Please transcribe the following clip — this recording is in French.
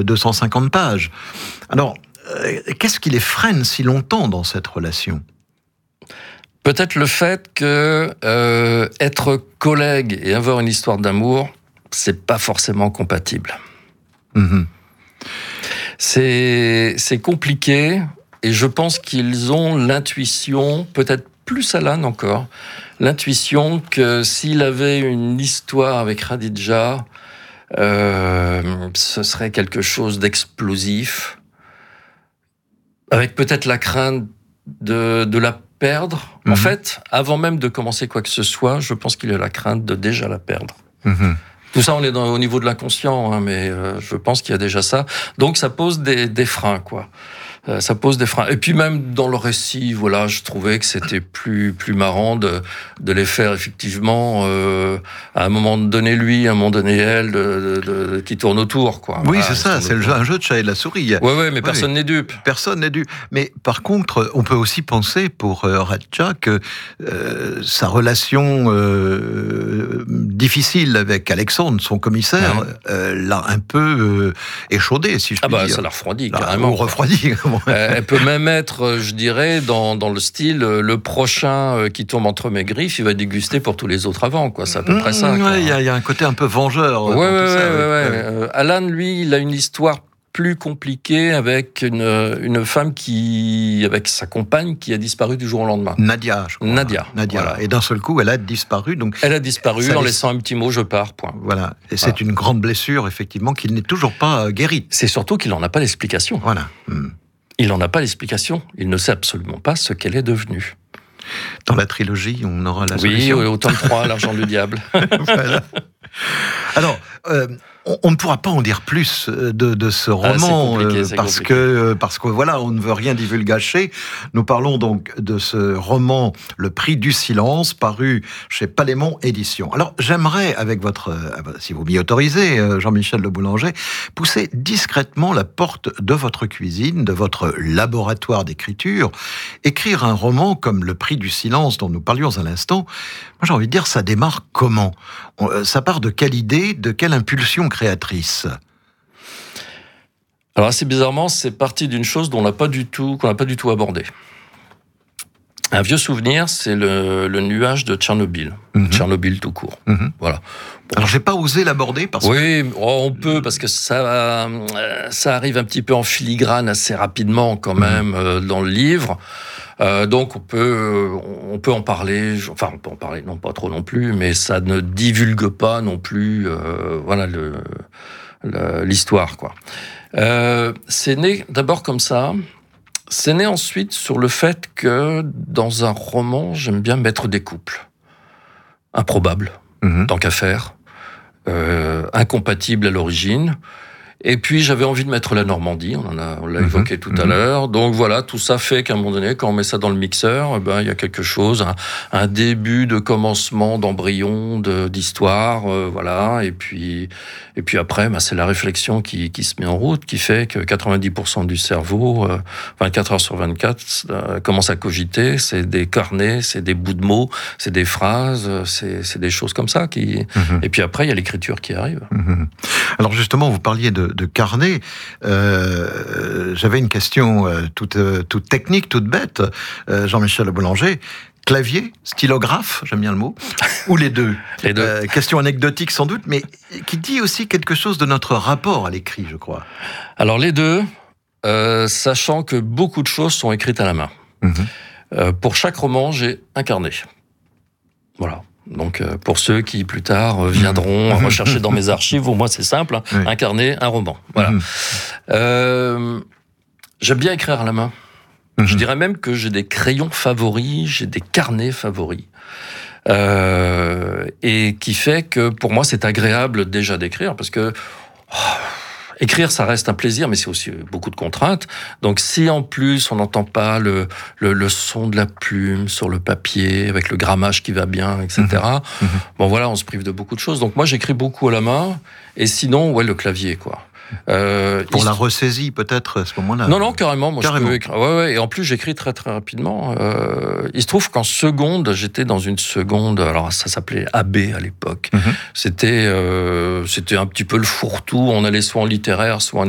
250 pages. Alors, qu'est-ce qui les freine si longtemps dans cette relation ? Peut-être le fait que être collègue et avoir une histoire d'amour, c'est pas forcément compatible. Mmh. C'est compliqué, et je pense qu'ils ont l'intuition, peut-être plus Alan encore, l'intuition que s'il avait une histoire avec Khadija, ce serait quelque chose d'explosif, avec peut-être la crainte de la perdre. En fait, avant même de commencer quoi que ce soit, je pense qu'il a la crainte de déjà la perdre. Tout ça, on est au niveau de l'inconscient, hein, mais je pense qu'il y a déjà ça. Donc, ça pose des freins, quoi. Ça pose des freins. Et puis même dans le récit, voilà, je trouvais que c'était plus marrant de les faire effectivement à un moment donné lui, à un moment donné elle, qui tournent autour, quoi. Oui, voilà, c'est ça, c'est un jeu de chat et de la souris. Ouais, mais personne n'est dupe. Personne n'est dupe. Mais par contre, on peut aussi penser pour Radja que sa relation difficile avec Alexandre, son commissaire, l'a un peu échaudé, si je puis dire. Ça l'a refroidi, carrément. Ou refroidi. Elle peut même être, je dirais, dans le style, le prochain qui tombe entre mes griffes, il va déguster pour tous les autres avant, quoi. C'est à peu près ça. Il y a un côté un peu vengeur. Ouais. Alan, lui, il a une histoire plus compliquée avec une femme avec sa compagne qui a disparu du jour au lendemain. Nadia, je crois. Nadia. Voilà. Et d'un seul coup, elle a disparu. Donc elle a disparu en laissant un petit mot, je pars, point. Voilà. Et c'est une grande blessure, effectivement, qui n'est toujours pas guérie. C'est surtout qu'il n'en a pas l'explication. Voilà. Il n'en a pas l'explication. Il ne sait absolument pas ce qu'elle est devenue. Dans la trilogie, on aura la solution. Oui, au tome 3, l'argent du diable. Voilà. Alors, on ne pourra pas en dire plus de ce roman parce que voilà, on ne veut rien divulgacher. Nous parlons donc de ce roman Le Prix du silence, paru chez Palémon Éditions. Alors, j'aimerais, avec si vous m'y autorisez, Jean-Michel Le Boulanger, pousser discrètement la porte de votre cuisine, de votre laboratoire d'écriture. Écrire un roman comme Le Prix du silence dont nous parlions à l'instant, moi j'ai envie de dire, ça démarre comment ? Ça part de quelle idée, de quelle impulsion créatrice ? Alors assez bizarrement, c'est parti d'une chose qu'on n'a pas du tout abordée. Un vieux souvenir, c'est le nuage de Tchernobyl. Tchernobyl tout court. Voilà. Bon. Alors j'ai pas osé l'aborder parce que... Oui, on peut, parce que ça arrive un petit peu en filigrane assez rapidement quand même dans le livre. Donc on peut en parler, on peut en parler, non pas trop non plus, mais ça ne divulgue pas non plus l'histoire, quoi. C'est né d'abord comme ça, c'est né ensuite sur le fait que dans un roman, j'aime bien mettre des couples improbables, tant qu'à faire, incompatibles à l'origine. Et puis j'avais envie de mettre la Normandie, on l'a évoqué tout à l'heure. Donc voilà, tout ça fait qu'à un moment donné, quand on met ça dans le mixeur, il y a quelque chose, un début de commencement, d'embryon, d'histoire, voilà. Et puis après, c'est la réflexion qui se met en route, qui fait que 90% du cerveau, 24 heures sur 24, commence à cogiter. C'est des carnets, c'est des bouts de mots, c'est des phrases, c'est des choses comme ça qui. Et puis après, il y a l'écriture qui arrive. Alors justement, vous parliez de carnet. J'avais une question toute technique, toute bête. Jean-Michel Le Boulanger, clavier, stylographe, j'aime bien le mot, ou les deux. Les deux. Question anecdotique sans doute, mais qui dit aussi quelque chose de notre rapport à l'écrit, je crois. Alors les deux, sachant que beaucoup de choses sont écrites à la main. Pour chaque roman, j'ai un carnet. Voilà. Donc, pour ceux qui, plus tard, viendront rechercher dans mes archives, moi, c'est simple, un carnet, un roman. Voilà. J'aime bien écrire à la main. Je dirais même que j'ai des crayons favoris, j'ai des carnets favoris. Et qui fait que, pour moi, c'est agréable déjà d'écrire, parce que... écrire, ça reste un plaisir, mais c'est aussi beaucoup de contraintes. Donc, si en plus on n'entend pas le son de la plume sur le papier, avec le grammage qui va bien, etc. Bon, voilà, on se prive de beaucoup de choses. Donc, moi, j'écris beaucoup à la main. Et sinon, le clavier, quoi. Pour la ressaisie, peut-être, à ce moment-là. Non, carrément. Moi, carrément. Je peux écrire. Ouais. Et en plus, j'écris très, très rapidement. Il se trouve qu'en seconde, j'étais dans une seconde. Alors, ça s'appelait AB à l'époque. C'était un petit peu le fourre-tout. On allait soit en littéraire, soit en